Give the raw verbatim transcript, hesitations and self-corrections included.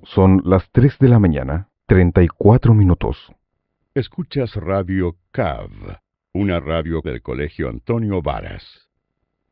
Son las tres de la mañana, treinta y cuatro minutos. Escuchas Radio C A V, una radio del Colegio Antonio Varas.